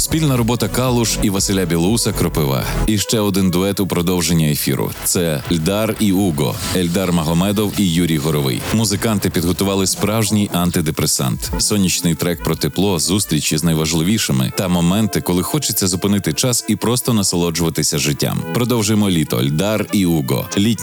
Спільна робота Калуш і Василя Білоуса «Кропива». І ще один дует у продовження ефіру. Це Ельдар і Уго, Ельдар Магомедов і Юрій Горовий. Музиканти підготували справжній антидепресант. Сонячний трек про тепло, зустрічі з найважливішими та моменти, коли хочеться зупинити час і просто насолоджуватися життям. Продовжуємо літо. Ельдар і Уго. Літній